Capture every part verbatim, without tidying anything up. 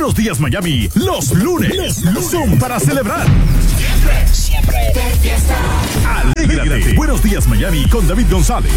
Buenos Días Miami, los lunes, los lunes son para celebrar. Siempre, siempre de fiesta. Alégrate. Buenos Días Miami con David González.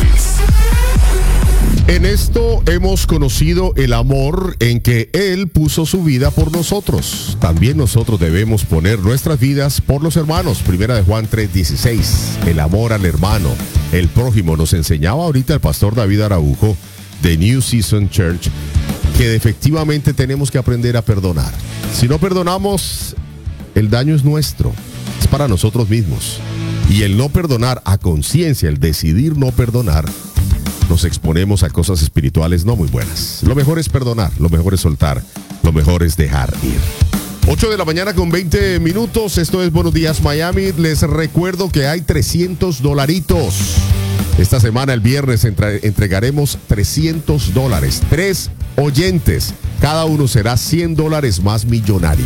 En esto hemos conocido el amor en que Él puso su vida por nosotros. También nosotros debemos poner nuestras vidas por los hermanos. Primera de Juan tres dieciséis. El amor al hermano, el prójimo. Nos enseñaba ahorita el pastor David Araujo de New Season Church que efectivamente tenemos que aprender a perdonar. Si no perdonamos, el daño es nuestro. Es para nosotros mismos. Y el no perdonar a conciencia, el decidir no perdonar, nos exponemos a cosas espirituales no muy buenas. Lo mejor es perdonar, lo mejor es soltar, lo mejor es dejar ir. ocho de la mañana con veinte minutos, esto es Buenos Días Miami. Les recuerdo que hay trescientos dolaritos. Esta semana, el viernes, entre, entregaremos trescientos dólares. Tres oyentes, cada uno será cien dólares más millonario.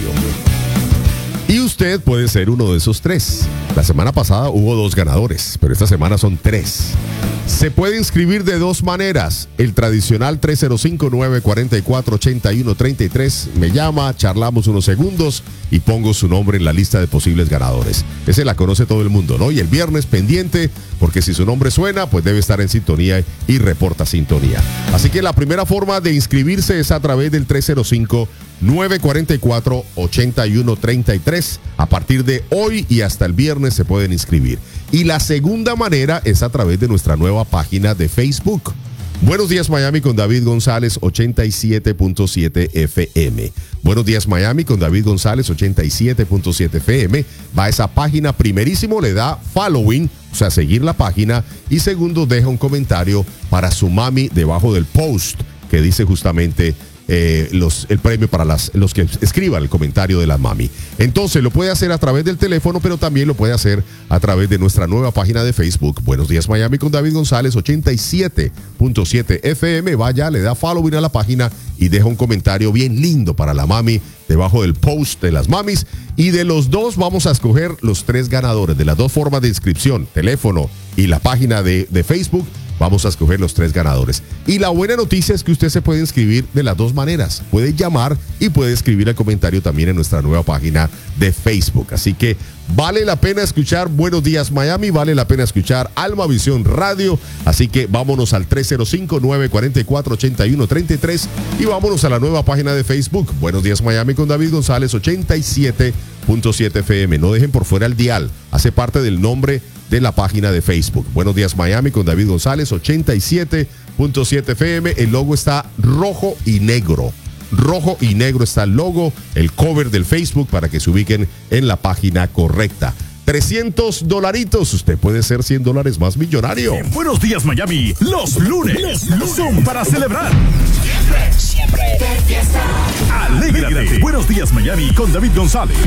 Y usted puede ser uno de esos tres. La semana pasada hubo dos ganadores, pero esta semana son tres. Se puede inscribir de dos maneras. El tradicional tres cero cinco, nueve cuatro cuatro, ocho uno tres tres. Me llama, charlamos unos segundos y pongo su nombre en la lista de posibles ganadores. Ese la conoce todo el mundo, ¿no? Y el viernes pendiente, porque si su nombre suena, pues debe estar en sintonía y reporta sintonía. Así que la primera forma de inscribirse es a través del tres cero cinco, nueve cuatro cuatro, ocho uno tres tres. A partir de hoy y hasta el viernes se pueden inscribir. Y la segunda manera es a través de nuestra nueva página de Facebook. Buenos Días Miami con David González, ochenta y siete punto siete F M. Buenos Días Miami con David González, ochenta y siete punto siete F M. Va a esa página, primerísimo le da following, o sea, seguir la página. Y segundo, deja un comentario para su mami debajo del post que dice justamente Eh, los, el premio para las, los que escriban el comentario de la mami. Entonces lo puede hacer a través del teléfono, pero también lo puede hacer a través de nuestra nueva página de Facebook. Buenos Días Miami con David González, ochenta y siete punto siete F M. Vaya, le da following a la página y deja un comentario bien lindo para la mami debajo del post de las mamis. Y de los dos vamos a escoger los tres ganadores de las dos formas de inscripción, teléfono y la página de, de Facebook. Vamos a escoger los tres ganadores. Y la buena noticia es que usted se puede inscribir de las dos maneras. Puede llamar y puede escribir el comentario también en nuestra nueva página de Facebook. Así que vale la pena escuchar Buenos Días Miami, vale la pena escuchar Alma Visión Radio. Así que vámonos al tres cero cinco, nueve cuatro cuatro, ocho uno tres tres y vámonos a la nueva página de Facebook. Buenos Días Miami con David González, ochenta y siete punto siete F M. No dejen por fuera el dial. Hace parte del nombre de la página de Facebook. Buenos Días Miami con David González, ochenta y siete punto siete F M. El logo está rojo y negro. Rojo y negro está el logo, el cover del Facebook para que se ubiquen en la página correcta. trescientos dolaritos. Usted puede ser cien dólares más millonario. En Buenos Días Miami, los lunes, los lunes son para celebrar. Siempre, siempre de fiesta. Alégrate. Buenos Días Miami con David González.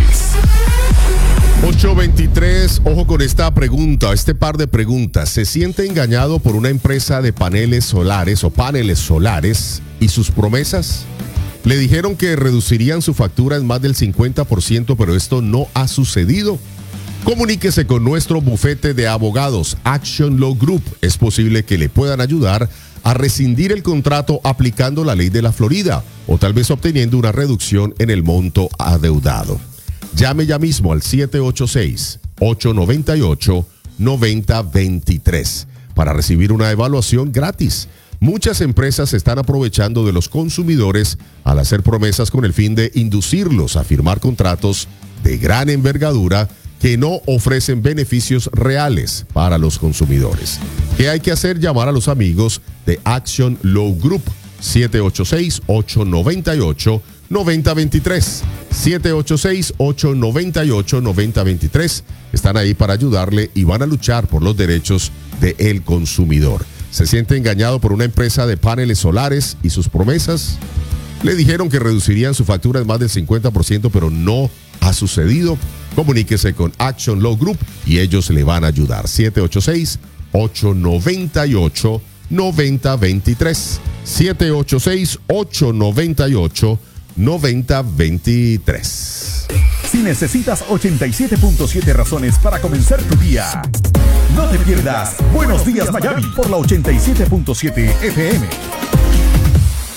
ocho veintitrés, ojo con esta pregunta, este par de preguntas. ¿Se siente engañado por una empresa de paneles solares o paneles solares y sus promesas? Le dijeron que reducirían su factura en más del cincuenta por ciento, pero esto no ha sucedido. Comuníquese con nuestro bufete de abogados, Action Law Group. Es posible que le puedan ayudar a rescindir el contrato aplicando la ley de la Florida o tal vez obteniendo una reducción en el monto adeudado. Llame ya mismo al siete ocho seis, ocho nueve ocho, nueve cero dos tres para recibir una evaluación gratis. Muchas empresas están aprovechando de los consumidores al hacer promesas con el fin de inducirlos a firmar contratos de gran envergadura que no ofrecen beneficios reales para los consumidores. ¿Qué hay que hacer? Llamar a los amigos de Action Law Group, siete ocho seis, ocho nueve ocho, nueve cero dos tres. siete ocho seis, ocho nueve ocho, nueve cero dos tres. Están ahí para ayudarle y van a luchar por los derechos del consumidor. ¿Se siente engañado por una empresa de paneles solares y sus promesas? Le dijeron que reducirían su factura en más del cincuenta por ciento, pero no ha sucedido. Comuníquese con Action Law Group y ellos le van a ayudar. siete ocho seis, ocho nueve ocho, nueve cero dos tres. siete ocho seis, ocho nueve ocho, nueve cero dos tres. Si necesitas ochenta y siete punto siete razones para comenzar tu día, no te pierdas Buenos Días Miami por la ochenta y siete punto siete F M.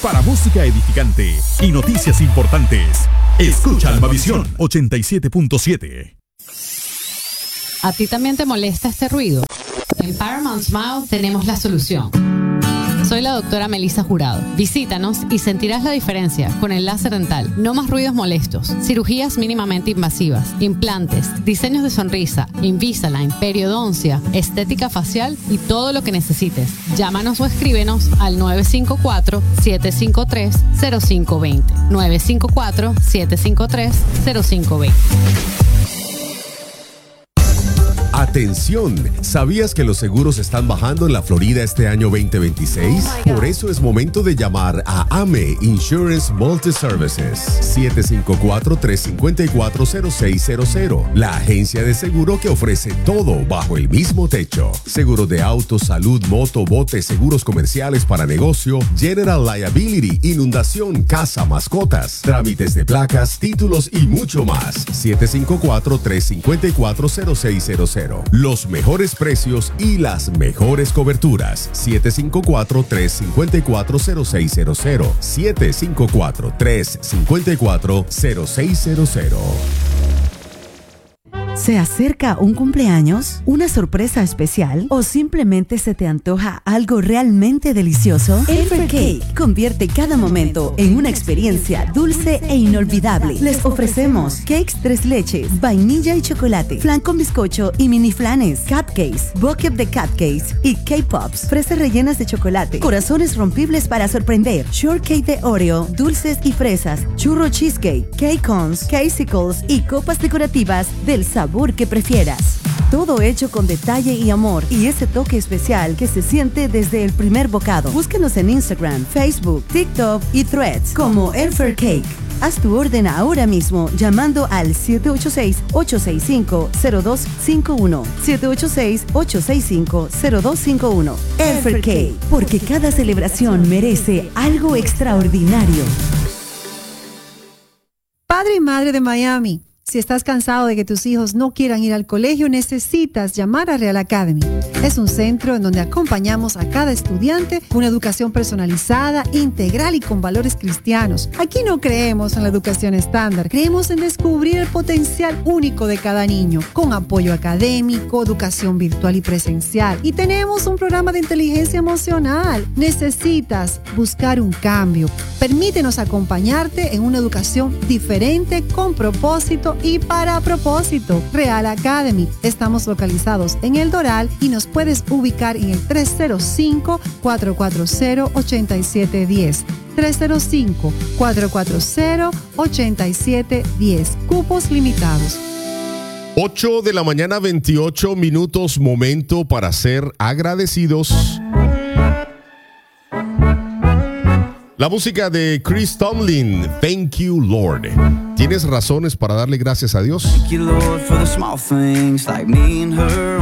Para música edificante y noticias importantes, escucha Almavisión ochenta y siete punto siete. ¿A ti también te molesta este ruido? En Paramount Smile tenemos la solución. Soy la doctora Melissa Jurado. Visítanos y sentirás la diferencia con el láser dental. No más ruidos molestos, cirugías mínimamente invasivas, implantes, diseños de sonrisa, Invisalign, periodoncia, estética facial y todo lo que necesites. Llámanos o escríbenos al nueve cinco cuatro, siete cinco tres, cero cinco dos cero. nueve cinco cuatro, siete cinco tres, cero cinco dos cero. Atención, ¿sabías que los seguros están bajando en la Florida este año veinte veintiséis? Oh Por eso es momento de llamar a A M E Insurance Multi-Services siete cinco cuatro, tres cinco cuatro, cero seis cero cero, la agencia de seguro que ofrece todo bajo el mismo techo. Seguros de auto, salud, moto, bote, seguros comerciales para negocio, general liability, inundación, casa, mascotas, trámites de placas, títulos y mucho más. siete cinco cuatro, tres cinco cuatro, cero seis cero cero. Los mejores precios y las mejores coberturas. siete cinco cuatro, tres cinco cuatro, cero seis cero cero. siete cinco cuatro, tres cinco cuatro, cero seis cero cero. ¿Se acerca un cumpleaños, una sorpresa especial o simplemente se te antoja algo realmente delicioso? Elfer Cake convierte cada momento en una experiencia dulce e inolvidable. Les ofrecemos cakes tres leches, vainilla y chocolate, flan con bizcocho y mini flanes, cupcakes, bucket de cupcakes y K-Pops, fresas rellenas de chocolate, corazones rompibles para sorprender, shortcake de Oreo, dulces y fresas, churro cheesecake, cake cones, casicles y copas decorativas del sabor que prefieras. Todo hecho con detalle y amor y ese toque especial que se siente desde el primer bocado. Búsquenos en Instagram, Facebook, TikTok y Threads como Elfer Cake. Haz tu orden ahora mismo llamando al siete ocho seis, ocho seis cinco, cero dos cinco uno. siete ocho seis, ocho seis cinco, cero dos cinco uno. Elfer Cake, porque cada celebración merece algo extraordinario. Padre y madre de Miami, si estás cansado de que tus hijos no quieran ir al colegio, necesitas llamar a Real Academy. Es un centro en donde acompañamos a cada estudiante con una educación personalizada, integral y con valores cristianos. Aquí no creemos en la educación estándar, creemos en descubrir el potencial único de cada niño, con apoyo académico, educación virtual y presencial. Y tenemos un programa de inteligencia emocional. Necesitas buscar un cambio. Permítenos acompañarte en una educación diferente, con propósito y para propósito. Real Academy. Estamos localizados en El Doral y nos puedes ubicar en el tres cero cinco, cuatro cuatro cero, ocho siete uno cero. tres cero cinco, cuatro cuatro cero, ocho siete uno cero. Cupos limitados. ocho de la mañana, veintiocho minutos, momento para ser agradecidos. La música de Chris Tomlin, Thank You, Lord. ¿Tienes razones para darle gracias a Dios? Thank you, Lord, for the small things like me and her.